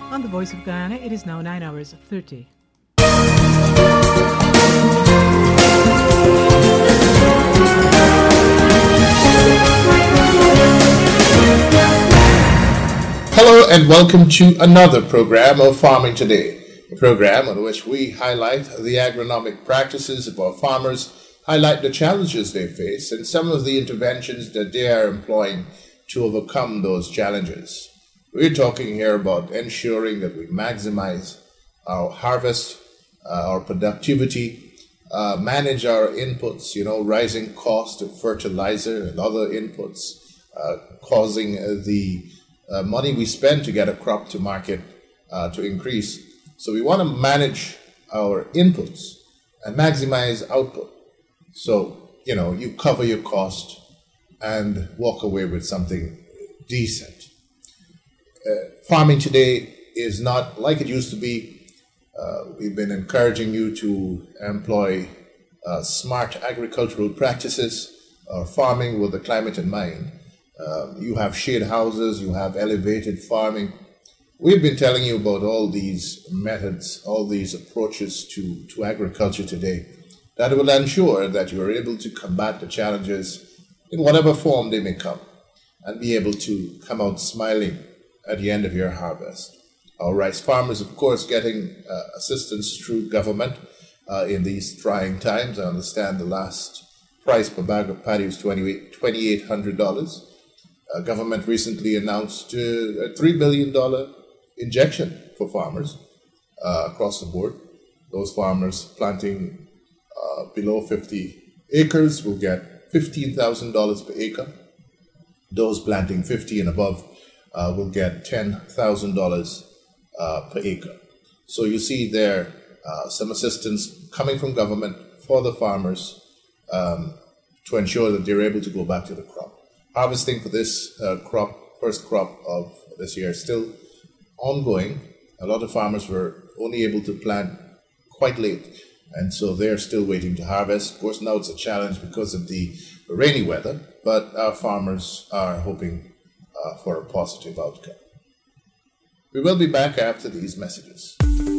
On the Voice of Guyana, it is now 9 hours 30. Hello and welcome to another program of Farming Today, a program on which we highlight the agronomic practices of our farmers, highlight the challenges they face, and some of the interventions that they are employing to overcome those challenges. We're talking here about ensuring that we maximize our harvest, our productivity, manage our inputs, rising cost of fertilizer and other inputs, causing the money we spend to get a crop to market to increase. So we want to manage our inputs and maximize output. So, you cover your cost and walk away with something decent. Farming today is not like it used to be. We've been encouraging you to employ smart agricultural practices or farming with the climate in mind. You have shade houses, you have elevated farming. We've been telling you about all these methods, all these approaches to agriculture today that will ensure that you're able to combat the challenges in whatever form they may come and be able to come out smiling at the end of your harvest. Our rice farmers, of course, getting assistance through government in these trying times. I understand the last price per bag of paddy was $2,800. Government recently announced a $3 billion injection for farmers across the board. Those farmers planting below 50 acres will get $15,000 per acre. Those planting 50 and above will get $10,000 per acre. So you see there some assistance coming from government for the farmers to ensure that they're able to go back to the crop. Harvesting for this first crop of this year, is still ongoing. A lot of farmers were only able to plant quite late, and so they're still waiting to harvest. Of course, now it's a challenge because of the rainy weather, but our farmers are hoping for a positive outcome. We will be back after these messages.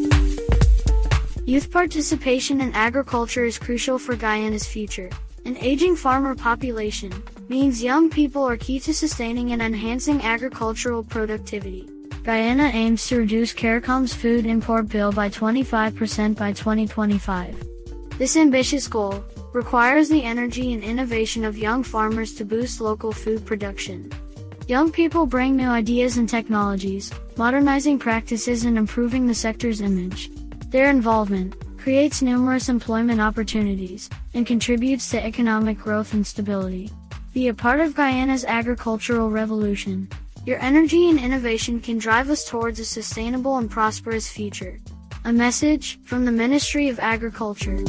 Youth participation in agriculture is crucial for Guyana's future. An aging farmer population means young people are key to sustaining and enhancing agricultural productivity. Guyana aims to reduce CARICOM's food import bill by 25% by 2025. This ambitious goal requires the energy and innovation of young farmers to boost local food production. Young people bring new ideas and technologies, modernizing practices and improving the sector's image. Their involvement creates numerous employment opportunities and contributes to economic growth and stability. Be a part of Guyana's agricultural revolution. Your energy and innovation can drive us towards a sustainable and prosperous future. A message from the Ministry of Agriculture.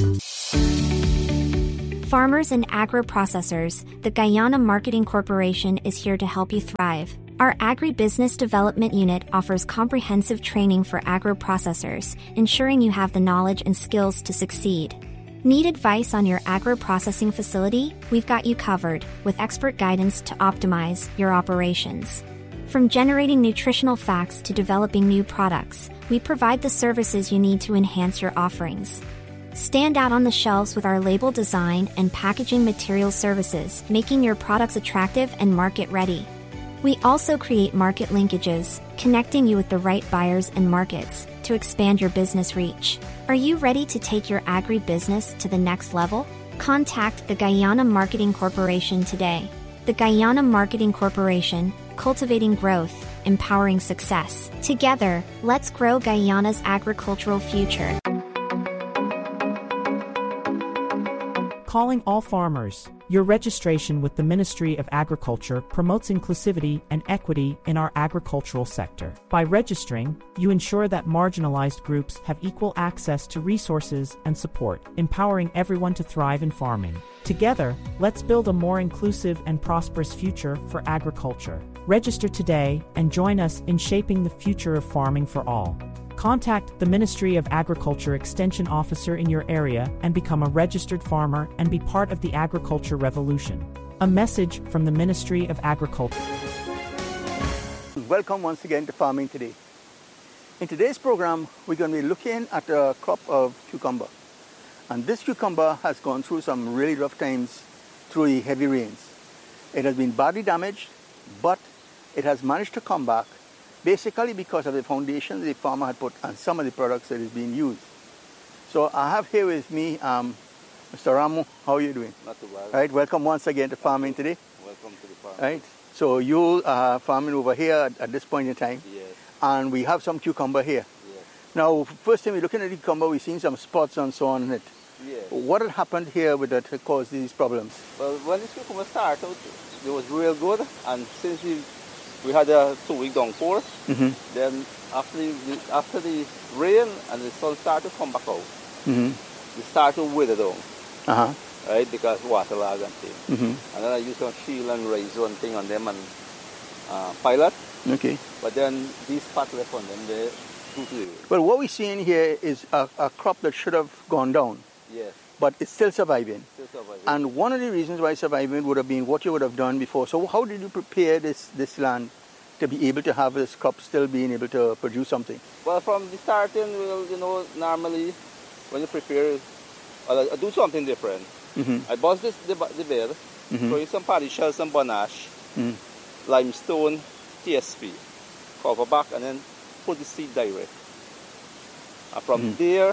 Farmers and agro-processors, the Guyana Marketing Corporation is here to help you thrive. Our Agribusiness Development Unit offers comprehensive training for agro-processors, ensuring you have the knowledge and skills to succeed. Need advice on your agro-processing facility? We've got you covered, with expert guidance to optimize your operations. From generating nutritional facts to developing new products, we provide the services you need to enhance your offerings. Stand out on the shelves with our label design and packaging material services, making your products attractive and market-ready. We also create market linkages, connecting you with the right buyers and markets to expand your business reach. Are you ready to take your agribusiness to the next level? Contact the Guyana Marketing Corporation today. The Guyana Marketing Corporation, cultivating growth, empowering success. Together, let's grow Guyana's agricultural future. Calling all farmers. Your registration with the Ministry of Agriculture promotes inclusivity and equity in our agricultural sector. By registering, you ensure that marginalized groups have equal access to resources and support, empowering everyone to thrive in farming. Together, let's build a more inclusive and prosperous future for agriculture. Register today and join us in shaping the future of farming for all. Contact the Ministry of Agriculture Extension Officer in your area and become a registered farmer and be part of the agriculture revolution. A message from the Ministry of Agriculture. Welcome once again to Farming Today. In today's program, we're going to be looking at a crop of cucumber. And this cucumber has gone through some really rough times through the heavy rains. It has been badly damaged, but it has managed to come back basically because of the foundation the farmer had put on some of the products that is being used. So I have here with me Mr. Ramu. How are you doing? Not too bad. Right, welcome once again to farming today. Welcome to the farm. Right, so you are farming over here at this point in time. Yes. And we have some cucumber here. Yes. Now, first time we're looking at the cucumber, we've seen some spots and so on in it. Yes. What had happened here with that caused these problems? Well, when this cucumber started, it was real good, and since we had a 2-week downpour, then after the rain and the sun started to come back out, it started to wither down, right, because water lag and thing. And then I used some shield and razor and thing on them and pilot. Okay. But then these spots left on them, they grew to the Well, what we're seeing here is a crop that should have gone down, Yes. but it's still surviving. Still surviving. And one of the reasons why surviving would have been what you would have done before. So how did you prepare this land to be able to have this crop still being able to produce something? Well, from the starting, well, normally when you prepare, I do something different. I bust the bed, throw in some paddy shells, some Bonache, limestone, TSP, cover back, and then put the seed direct. And from there,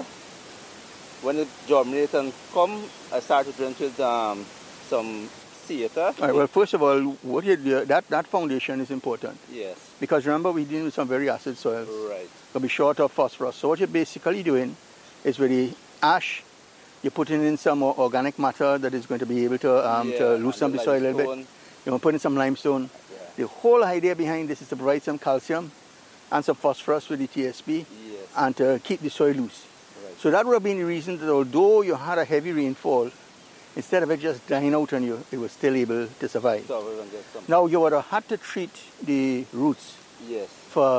when it germinates and come, I start to drench with some theater. All right, well, first of all, what you do, that foundation is important. Yes. Because remember, we're dealing with some very acid soils. Right. Going to be short of phosphorus. So what you're basically doing is with the ash, you're putting in some organic matter that is going to be able to loosen up the soil a little bit. You're putting some limestone. Yeah. The whole idea behind this is to provide some calcium and some phosphorus with the TSP and to keep the soil loose. Right. So that would have been the reason that although you had a heavy rainfall, instead of it just dying out on you, it was still able to survive. So we're gonna get some. Now you would have had to treat the roots Yes. for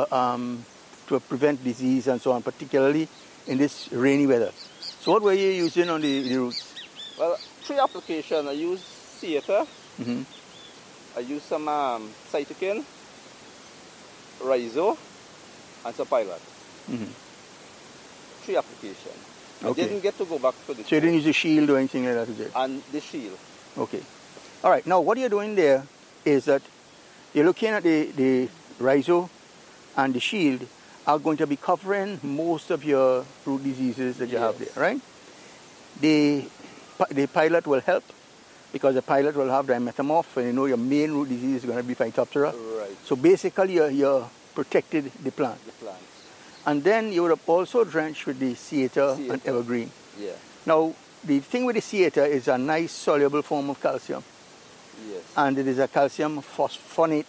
to prevent disease and so on, particularly in this rainy weather. So what were you using on the roots? Well, 3 applications. I use theater. I use some cytokine, rhizo, and some pilot. 3 applications. I Okay. didn't get to go back to the So you didn't use a shield or anything like that, is it? and the shield. Okay. All right. Now what you're doing there is that you're looking at the rhizo and the shield are going to be covering most of your root diseases that you have there, right? The pilot will help because the pilot will have dimetamorph, and you know your main root disease is going to be Phytophthora. Right. So basically you're protected the plant. The plants. And then you would have also drenched with the Theater and Evergreen. Yeah. Now, the thing with the Theater is a nice soluble form of calcium. Yes. And it is a calcium phosphate.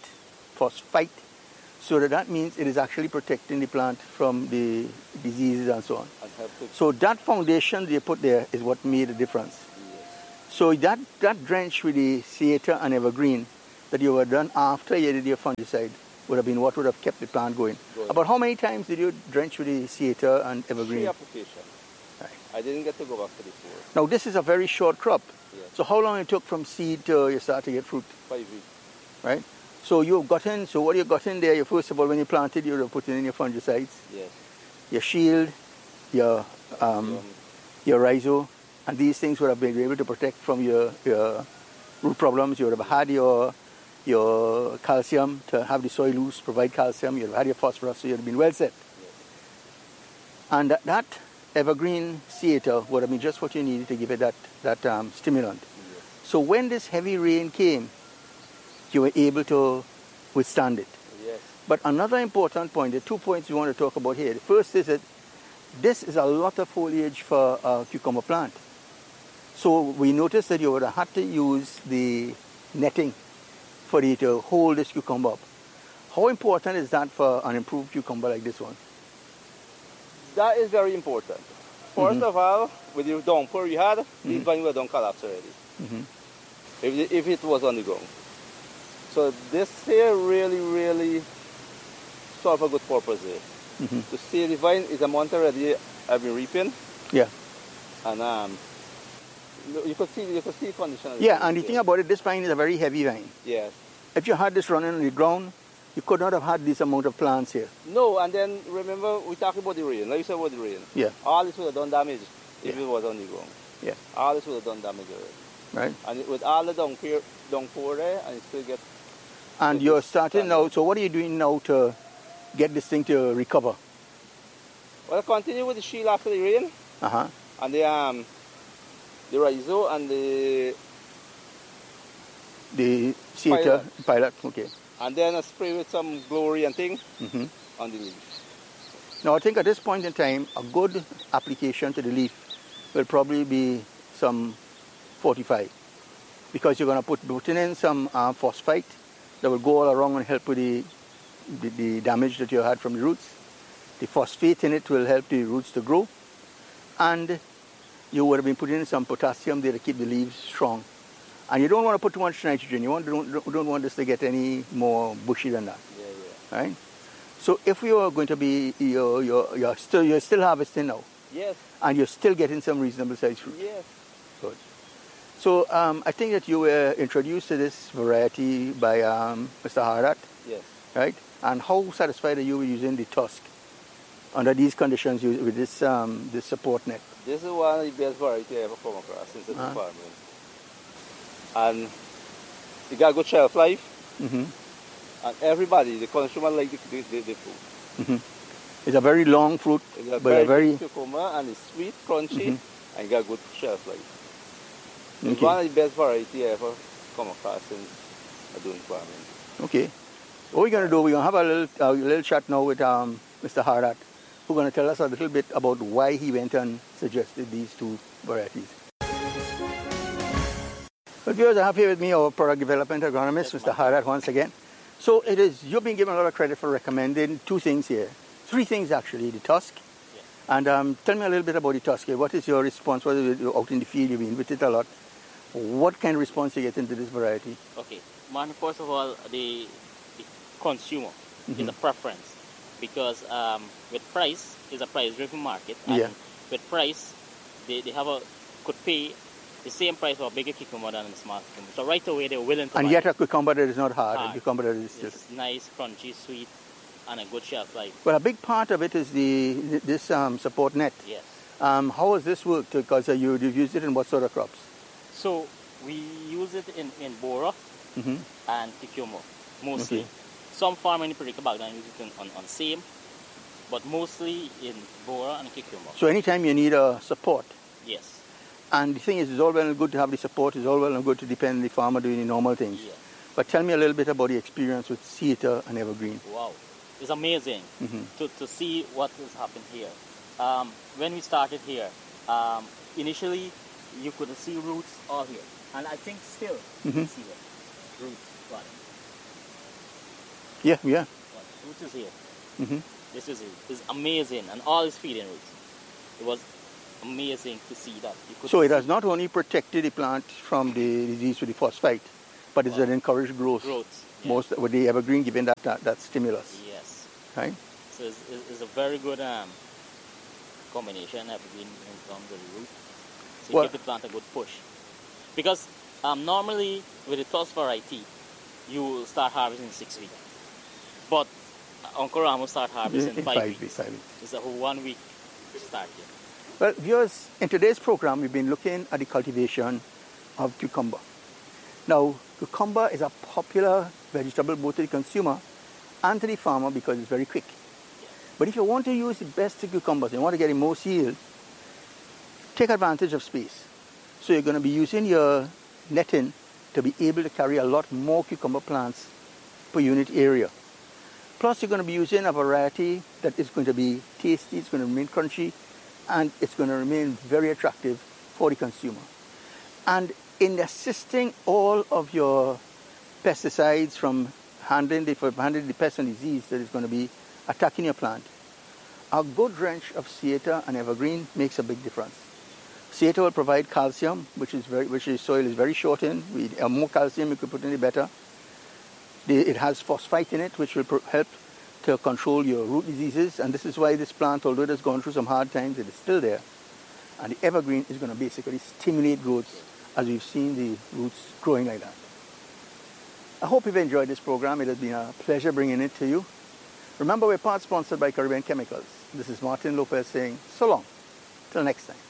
So that means it is actually protecting the plant from the diseases and so on. And help to So that foundation they put there is what made the difference. So that drench with the Theater and Evergreen that you had done after you did your fungicide would have been what would have kept the plant going. About how many times did you drench with the Theater and Evergreen? 3 applications. Right. I didn't get to go back to the 4. Now this is a very short crop. Yes. So how long it took from seed to you start to get fruit, 5 weeks. right? So you've gotten, so what you got in there, first of all, when you planted, you would have put in your fungicides, Yes. your shield, your rhizo, and these things would have been able to protect from your root problems. You would have had your calcium to have the soil loose, provide calcium. You would have had your phosphorus, so you would have been well set. Yes. And that Evergreen Theater would have been just what you needed to give it that stimulant. Yes. So when this heavy rain came, you were able to withstand it. Yes. But another important point, the 2 points we want to talk about here. The first is that this is a lot of foliage for a cucumber plant. So we noticed that you would have had to use the netting for it to hold this cucumber up. How important is that for an improved cucumber like this one? That is very important. First of all, with the downpour you had, these vines were don't collapse already. If it was on the ground. So this here really serve a good purpose here. To see the vine is a month already I've been reaping. Yeah. And you could see condition. Yeah, and the thing about it, this vine is a very heavy vine. Yes. If you had this running on the ground, you could not have had this amount of plants here. No, and then remember we talked about the rain. Like you said about the rain. Yeah. All this would have done damage if it was on the ground. Yeah. All this would have done damage already. Right. And with all the downpour there, and it still get. And you're starting now. So what are you doing now to get this thing to recover? Well, I continue with the shield after the rain. And the rhizo and the Ceta pilot. Okay. And then I spray with some glory and thing on the leaf. Now I think at this point in time, a good application to the leaf will probably be some 45, because you're going to put in some phosphite that will go all around and help with the damage that you had from the roots. The phosphate in it will help the roots to grow, and you would have been putting in some potassium there to keep the leaves strong. And you don't want to put too much nitrogen. You don't want this to get any more bushy than that. Yeah. Right? So if you are going to be, you're still harvesting now. Yes. And you're still getting some reasonable sized fruit. Yes. Good. So I think that you were introduced to this variety by Mr. Hardat. Yes. Right? And how satisfied are you with using the tusk under these conditions with this this support net? This is one of the best variety I ever come across since I've been farming. And it got good shelf life. And everybody, the consumer, like the fruit. It's a very long fruit, it's a but very cucumber, and it's sweet, crunchy, and got good shelf life. It's one of the best variety I ever come across since I'm doing farming. Okay. What we're going to do, we're going to have a little chat now with Mr. Hardat, who's going to tell us a little bit about why he went and suggested these two varieties. Well, viewers, I have here with me our product development agronomist, Mr. Hardat, once again. So you've been given a lot of credit for recommending two things here. Three things actually, the tusk. Yes. And tell me a little bit about the tusk here. What is your response? What is it out in the field? You've been with it a lot. What kind of response you get into this variety? Okay. Man, first of all, the consumer is a preference, because with price, it's a price-driven market. And with price, they could pay the same price for a bigger cucumber than a small cucumber. So right away, they're willing to buy. And yet a cucumber that is not hard. A cucumber that is just... It's nice, crunchy, sweet, and a good shelf life. Well, a big part of it is this support net. Yes. How has this worked? Because you've used it in what sort of crops? So we use it in Bora and cucumber, mostly. Okay. Some farm in Predicable Baghdad use it on same, but mostly in Bora and cucumber. So anytime you need a support? Yes. And the thing is, it's all well and good to have the support. It's all well and good to depend on the farmer doing the normal things. Yeah. But tell me a little bit about the experience with Ceta and Evergreen. Wow. It's amazing to see what has happened here. When we started here, initially you could see roots all here. And I think still you can see it. Roots. What? Yeah. What? Roots is here. This is it. It's amazing. And all is feeding roots. It was amazing to see that. So it has not only protected the plant from the disease with the phosphite, but it's an encouraged growth. Yeah. Most with the Evergreen giving that stimulus. Yes. Right? So it's a very good combination, Evergreen, in terms of the root. So give the plant a good push. Because normally with the tusk variety, you will start harvesting in 6 weeks. But Uncle Ramos start harvesting in 5 weeks. 5 weeks. It's a whole 1 week start here. Well, viewers, in today's program, we've been looking at the cultivation of cucumber. Now, cucumber is a popular vegetable both to the consumer and to the farmer because it's very quick. But if you want to use the best cucumbers, you want to get the most yield, take advantage of space. So you're going to be using your netting to be able to carry a lot more cucumber plants per unit area. Plus, you're going to be using a variety that is going to be tasty, it's going to remain crunchy, and it's going to remain very attractive for the consumer. And in assisting all of your pesticides from handling the pest and disease that is going to be attacking your plant, a good drench of Ceta and Evergreen makes a big difference. Ceta will provide calcium, which the soil is very short in. The more calcium you could put in, the better. It has phosphite in it, which will help to control your root diseases, and this is why this plant, although it has gone through some hard times, it is still there. And the Evergreen is going to basically stimulate growth, as we've seen the roots growing like that. I hope you've enjoyed this program. It has been a pleasure bringing it to you. Remember, we're part sponsored by Caribbean Chemicals. This is Martin Lopez saying so long. Till next time.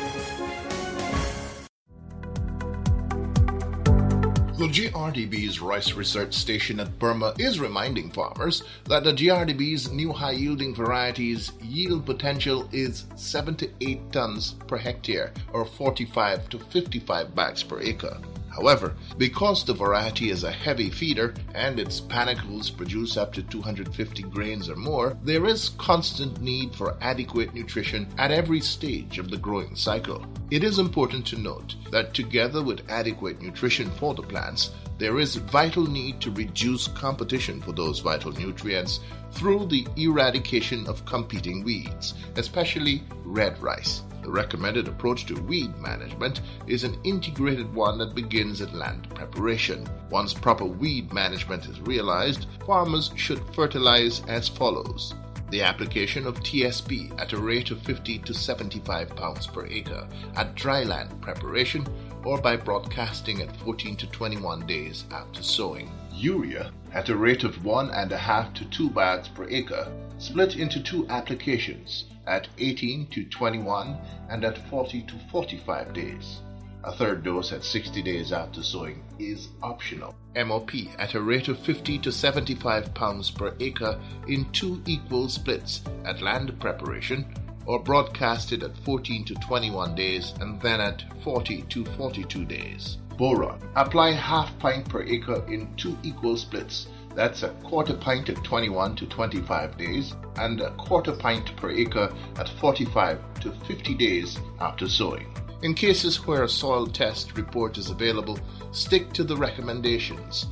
The GRDB's Rice Research Station at Burma is reminding farmers that the GRDB's new high-yielding varieties' yield potential is 7 to 8 tons per hectare, or 45 to 55 bags per acre. However, because the variety is a heavy feeder and its panicles produce up to 250 grains or more, there is constant need for adequate nutrition at every stage of the growing cycle. It is important to note that together with adequate nutrition for the plants, there is vital need to reduce competition for those vital nutrients through the eradication of competing weeds, especially red rice. The recommended approach to weed management is an integrated one that begins at land preparation. Once proper weed management is realized, farmers should fertilize as follows. The application of TSP at a rate of 50 to 75 pounds per acre at dry land preparation or by broadcasting at 14 to 21 days after sowing. Urea at a rate of 1.5 to 2 bags per acre, split into 2 applications at 18 to 21 and at 40 to 45 days. A third dose at 60 days after sowing is optional. MOP at a rate of 50 to 75 pounds per acre in 2 equal splits at land preparation or broadcasted at 14 to 21 days and then at 40 to 42 days. Boron. Apply half pint per acre in 2 equal splits. That's a quarter pint at 21 to 25 days and a quarter pint per acre at 45 to 50 days after sowing. In cases where a soil test report is available, stick to the recommendations.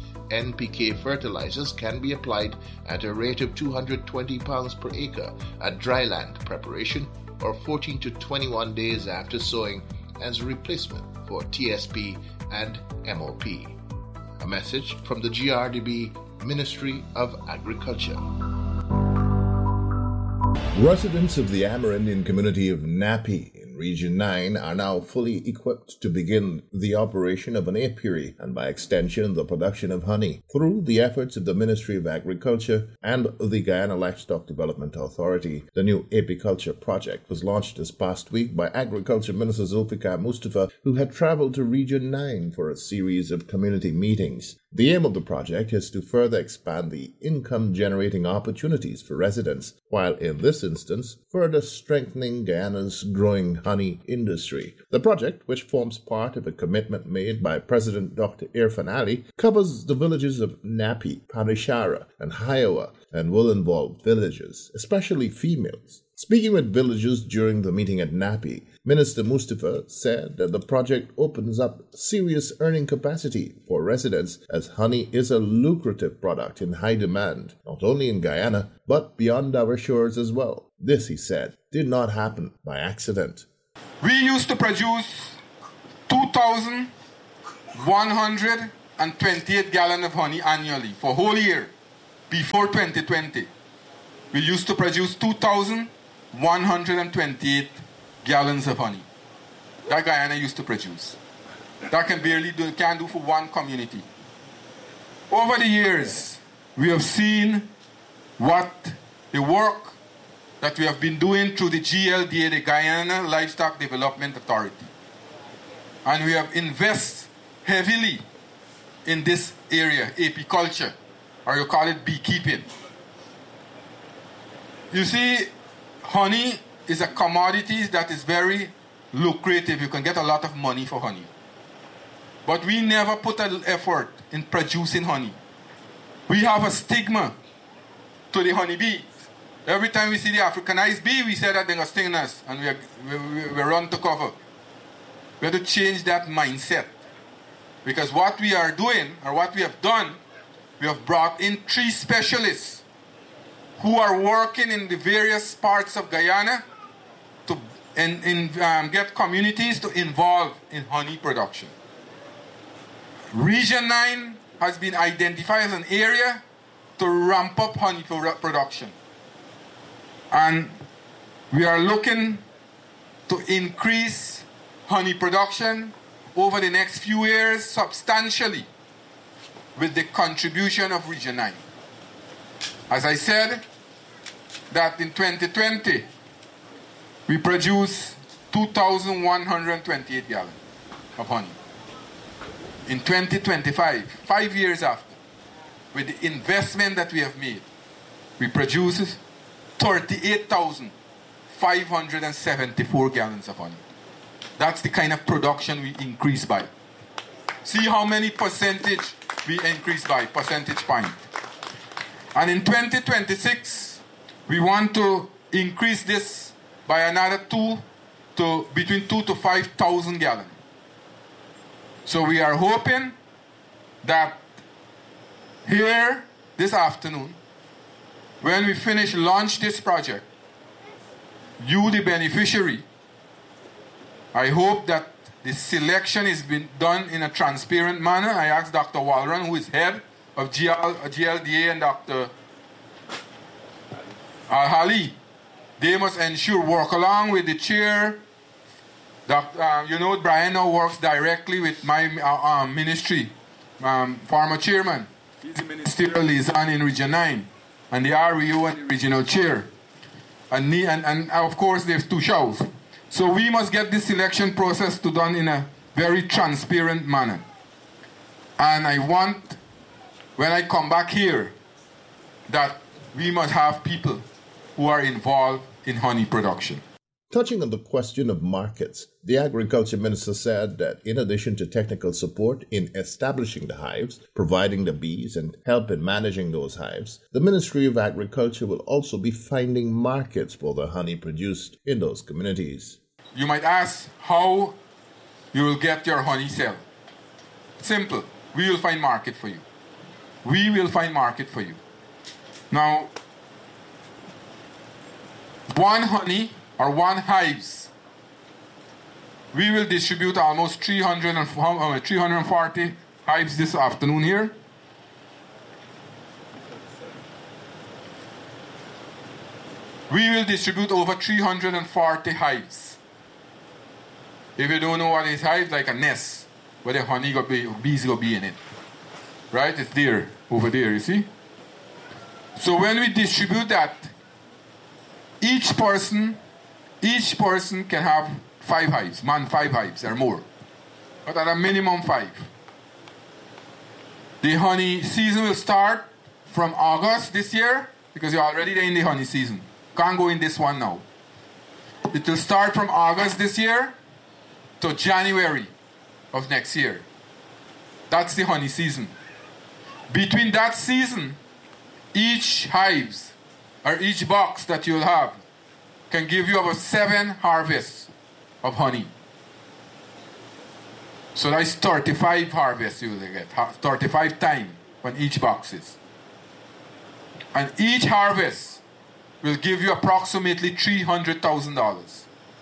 NPK fertilizers can be applied at a rate of 220 pounds per acre at dry land preparation or 14 to 21 days after sowing as a replacement for TSP and MOP. A message from the GRDB Ministry of Agriculture. Residents of the Amerindian community of Napi in Region 9 are now fully equipped to begin the operation of an apiary and by extension the production of honey through the efforts of the Ministry of Agriculture and the Guyana Livestock Development Authority. The new apiculture project was launched this past week by Agriculture Minister Zulfikar Mustafa, who had traveled to Region 9 for a series of community meetings. The aim of the project is to further expand the income-generating opportunities for residents, while in this instance, further strengthening Guyana's growing honey industry. The project, which forms part of a commitment made by President Dr. Irfan Ali, covers the villages of Napi, Panishara, and Hiowa, and will involve villagers, especially females. Speaking with villagers during the meeting at Napi, Minister Mustafa said that the project opens up serious earning capacity for residents as honey is a lucrative product in high demand, not only in Guyana, but beyond our shores as well. This, he said, did not happen by accident. We used to produce 2,128 gallons of honey annually for a whole year. Before 2020, we used to produce 2,128 gallons of honey. That Guyana used to produce. That can do for one community. Over the years, we have seen what the work that we have been doing through the GLDA, the Guyana Livestock Development Authority. And we have invested heavily in this area, apiculture, or you call it beekeeping. You see, honey is a commodity that is very lucrative. You can get a lot of money for honey. But we never put an effort in producing honey. We have a stigma to the honeybee. Every time we see the Africanized bee, we say that they're going to sting us, and we run to cover. We have to change that mindset. Because what we are doing, or what we have done, we have brought in 3 specialists who are working in the various parts of Guyana to get communities to involve in honey production. Region 9 has been identified as an area to ramp up honey production. And we are looking to increase honey production over the next few years substantially. with the contribution of Region 9. As I said, that in 2020, we produced 2,128 gallons of honey. In 2025, 5 years after, with the investment that we have made, we produce 38,574 gallons of honey. That's the kind of production we increase by. See how many percentage we increase by, percentage point. And in 2026, we want to increase this by another between 2,000 to 5,000 gallons. So we are hoping that here this afternoon, when we launch this project, you, the beneficiary, I hope that the selection is being done in a transparent manner. I asked Dr. Walron, who is head of GLDA, and Dr. Al-Hali. They must ensure, work along with the chair. Brian now works directly with my ministry, former chairman. He's the ministerial liaison in Region 9, and the REO and the regional chair. And of course, there's 2 shows. So we must get this selection process done in a very transparent manner. And I want, when I come back here, that we must have people who are involved in honey production. Touching on the question of markets, the Agriculture Minister said that in addition to technical support in establishing the hives, providing the bees, and help in managing those hives, the Ministry of Agriculture will also be finding markets for the honey produced in those communities. You might ask how you will get your honey sale. Simple. We will find market for you. We will find market for you. Now, one honey or one hives, we will distribute almost 340 hives this afternoon here. We will distribute over 340 hives. If you don't know what is hive, like a nest where the honey bees will be in it. Right? It's there, over there, you see? So when we distribute that, each person can have 5 hives, 5 hives or more, but at a minimum 5. The honey season will start from August this year, because you're already in the honey season. Can't go in this one now. It will start from August this year to January of next year. That's the honey season. Between that season, each hives or each box that you'll have can give you about 7 harvests of honey. So that's 35 harvests you will get, 35 times on each box is. And each harvest will give you approximately $300,000.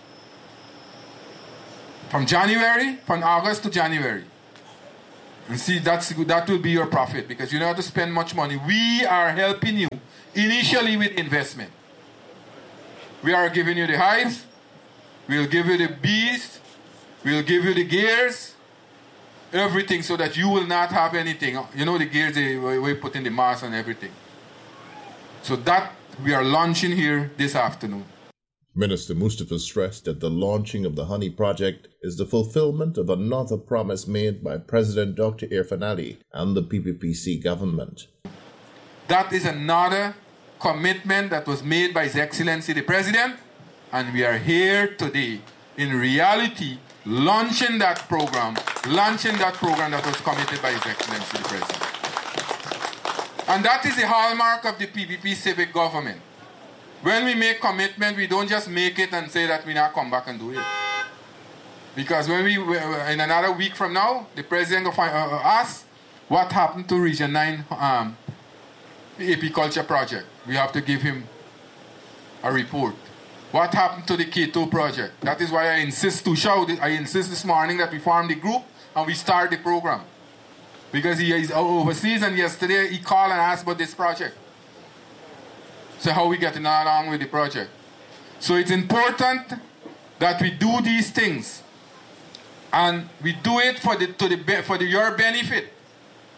From August to January. And see, that will be your profit, because you don't have to spend much money. We are helping you initially with investment. We are giving you the hives, we'll give you the bees, we'll give you the gears, everything, so that you will not have anything. You know, the gears, we put in the mass and everything. So that we are launching here this afternoon. Minister Mustafa stressed that the launching of the honey project is the fulfillment of another promise made by President Dr. Irfaan Ali and the PPPC government. That is another commitment that was made by His Excellency the President, and we are here today, in reality, launching that program that was committed by His Excellency the President. And that is the hallmark of the PPP civic government. When we make commitment, we don't just make it and say that we now come back and do it. Because when in another week from now, the President will ask what happened to Region 9 apiculture project. We have to give him a report. What happened to the K2 project? That is why I insist this morning that we form the group and we start the program. Because he is overseas, and yesterday he called and asked about this project. So how we getting along with the project? So it's important that we do these things, and we do it for your benefit.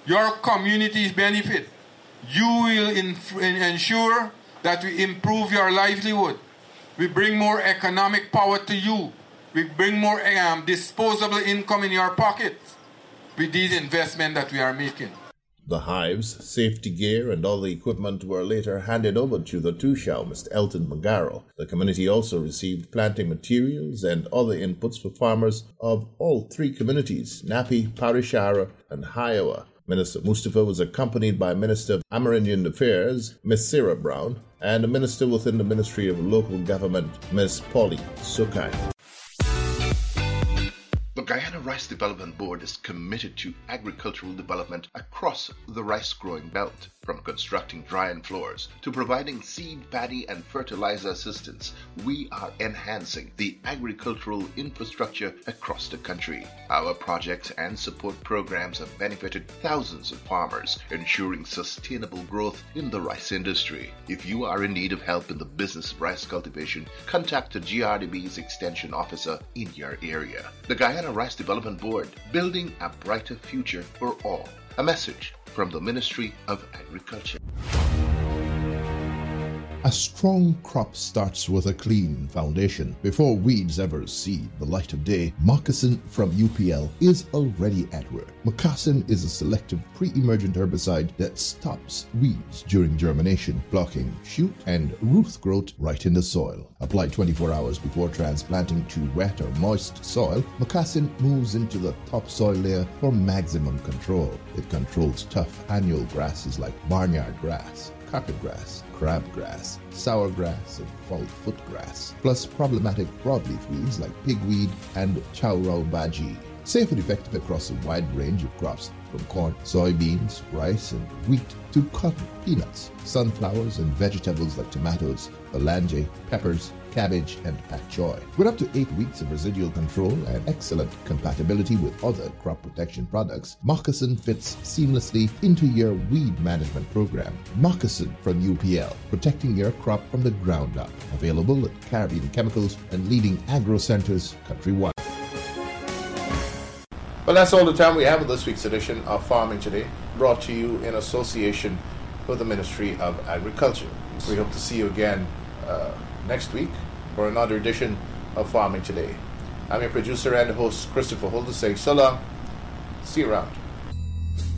your communities benefit. You will ensure that we improve your livelihood. We bring more economic power to you. We bring more disposable income in your pockets with these investments that we are making. The hives, safety gear, and all the equipment were later handed over to the Tushao, Mr. Elton Magaro. The community also received planting materials and other inputs for farmers of all three communities, Napi, Parishara, and Hiowa. Minister Mustafa was accompanied by Minister of Amerindian Affairs, Ms. Sarah Brown, and a minister within the Ministry of Local Government, Ms. Polly Sukai. The Guyana Rice Development Board is committed to agricultural development across the rice-growing belt, from constructing drying floors to providing seed, paddy, and fertilizer assistance. We are enhancing the agricultural infrastructure across the country. Our projects and support programs have benefited thousands of farmers, ensuring sustainable growth in the rice industry. If you are in need of help in the business of rice cultivation, contact the GRDB's Extension Officer in your area. The Guyana Rice Development Board, building a brighter future for all. A message from the Ministry of Agriculture. A strong crop starts with a clean foundation. Before weeds ever see the light of day, Moccasin from UPL is already at work. Moccasin is a selective pre-emergent herbicide that stops weeds during germination, blocking shoot and root growth right in the soil. Applied 24 hours before transplanting to wet or moist soil, Moccasin moves into the topsoil layer for maximum control. It controls tough annual grasses like barnyard grass, carpet grass, crabgrass, sourgrass, and fall-foot grass, plus problematic broadleaf weeds like pigweed and chowrau baji. Safe and effective across a wide range of crops, from corn, soybeans, rice, and wheat to cotton, peanuts, sunflowers, and vegetables like tomatoes, phalange, peppers, cabbage, and pak choy. With up to 8 weeks of residual control and excellent compatibility with other crop protection products, Moccasin fits seamlessly into your weed management program. Moccasin from UPL, protecting your crop from the ground up. Available at Caribbean Chemicals and leading agro centers countrywide. Well, that's all the time we have in this week's edition of Farming Today, brought to you in association with the Ministry of Agriculture. We hope to see you again next week for another edition of Farming Today. I'm your producer and host, Christopher Holder, saying so long. See you around.